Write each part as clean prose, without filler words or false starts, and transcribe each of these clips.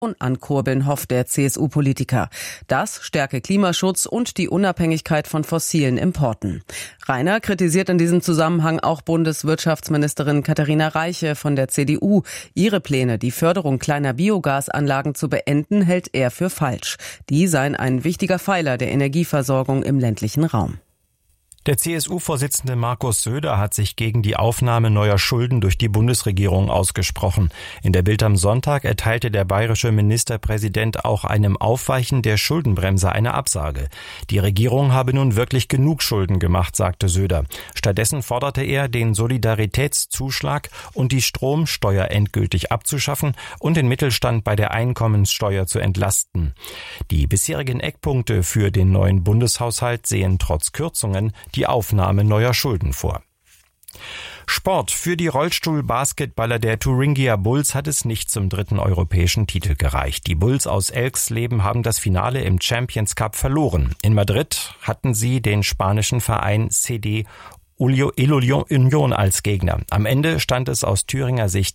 ankurbeln, hofft der CSU-Politiker. Das stärke Klimaschutz und die Unabhängigkeit von fossilen Importen. Rainer kritisiert in diesem Zusammenhang auch Bundeswirtschaftsministerin Katharina Reiche von der CDU. Ihre Pläne, die Förderung kleiner Biogasanlagen zu beenden, hält er für falsch. Die seien ein wichtiger Pfeiler der Energieversorgung im ländlichen Raum. Der CSU-Vorsitzende Markus Söder hat sich gegen die Aufnahme neuer Schulden durch die Bundesregierung ausgesprochen. In der Bild am Sonntag erteilte der bayerische Ministerpräsident auch einem Aufweichen der Schuldenbremse eine Absage. Die Regierung habe nun wirklich genug Schulden gemacht, sagte Söder. Stattdessen forderte er, den Solidaritätszuschlag und die Stromsteuer endgültig abzuschaffen und den Mittelstand bei der Einkommenssteuer zu entlasten. Die bisherigen Eckpunkte für den neuen Bundeshaushalt sehen trotz Kürzungen die Aufnahme neuer Schulden vor. Sport. Für die Rollstuhl-Basketballer der Thuringia Bulls hat es nicht zum 3. europäischen Titel gereicht. Die Bulls aus Elxleben haben das Finale im Champions Cup verloren. In Madrid hatten sie den spanischen Verein CD Unión als Gegner. Am Ende stand es aus Thüringer Sicht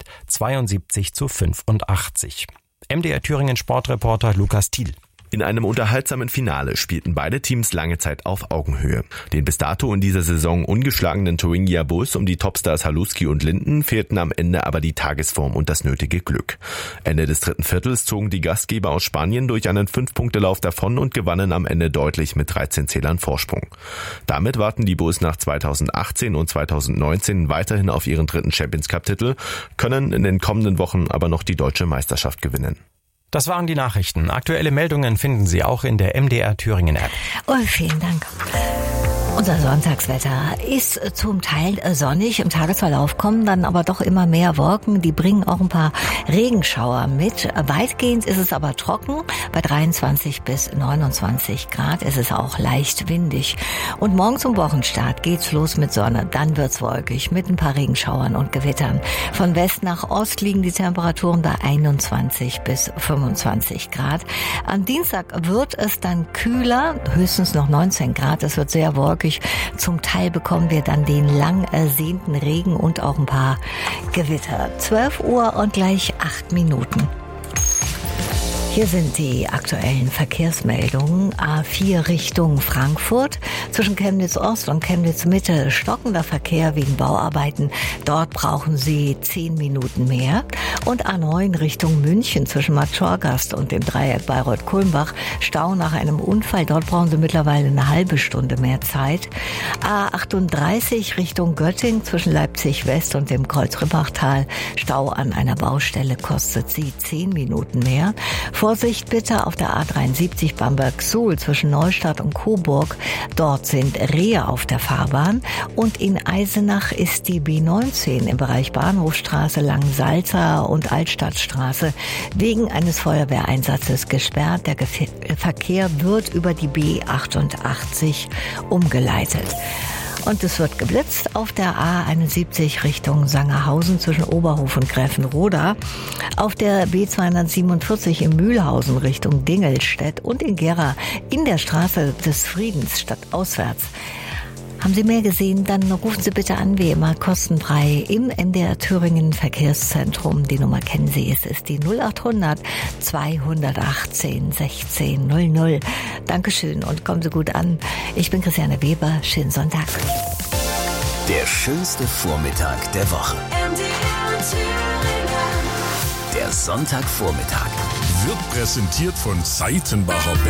72:85. MDR Thüringen Sportreporter Lukas Thiel. In einem unterhaltsamen Finale spielten beide Teams lange Zeit auf Augenhöhe. Den bis dato in dieser Saison ungeschlagenen Thuringia Bulls um die Topstars Haluski und Linden fehlten am Ende aber die Tagesform und das nötige Glück. Ende des 3. Viertels zogen die Gastgeber aus Spanien durch einen 5-Punkte-Lauf davon und gewannen am Ende deutlich mit 13 Zählern Vorsprung. Damit warten die Bulls nach 2018 und 2019 weiterhin auf ihren 3. Champions-Cup-Titel, können in den kommenden Wochen aber noch die deutsche Meisterschaft gewinnen. Das waren die Nachrichten. Aktuelle Meldungen finden Sie auch in der MDR Thüringen App. Oh, vielen Dank. Unser Sonntagswetter ist zum Teil sonnig. Im Tagesverlauf kommen dann aber doch immer mehr Wolken. Die bringen auch ein paar Regenschauer mit. Weitgehend ist es aber trocken. Bei 23 bis 29 Grad ist es auch leicht windig. Und morgen zum Wochenstart geht's los mit Sonne. Dann wird's wolkig mit ein paar Regenschauern und Gewittern. Von West nach Ost liegen die Temperaturen bei 21 bis 25 Grad. Am Dienstag wird es dann kühler, höchstens noch 19 Grad. Es wird sehr wolkig. Zum Teil bekommen wir dann den lang ersehnten Regen und auch ein paar Gewitter. 12 Uhr und gleich 8 Minuten. Hier sind die aktuellen Verkehrsmeldungen. A4 Richtung Frankfurt. Zwischen Chemnitz Ost und Chemnitz Mitte stockender Verkehr wegen Bauarbeiten. Dort brauchen Sie 10 Minuten mehr. Und A9 Richtung München zwischen Matschorgast und dem Dreieck Bayreuth-Kulmbach. Stau nach einem Unfall. Dort brauchen Sie mittlerweile eine halbe Stunde mehr Zeit. A38 Richtung Göttingen zwischen Leipzig West und dem Kreuz-Rippachtal. Stau an einer Baustelle kostet Sie 10 Minuten mehr. Vorsicht bitte auf der A73 Bamberg-Suhl zwischen Neustadt und Coburg. Dort sind Rehe auf der Fahrbahn. Und in Eisenach ist die B19 im Bereich Bahnhofstraße, Langensalza und Altstadtstraße wegen eines Feuerwehreinsatzes gesperrt. Der Verkehr wird über die B88 umgeleitet. Und es wird geblitzt auf der A71 Richtung Sangerhausen zwischen Oberhof und Gräfenroda, auf der B247 in Mühlhausen Richtung Dingelstedt und in Gera in der Straße des Friedens stadtauswärts. Haben Sie mehr gesehen, dann rufen Sie bitte an, wie immer, kostenfrei im MDR Thüringen Verkehrszentrum. Die Nummer kennen Sie, es ist die 0800 218 16 00. Dankeschön und kommen Sie gut an. Ich bin Christiane Weber, schönen Sonntag. Der schönste Vormittag der Woche. Der Sonntagvormittag wird präsentiert von Seitenbacher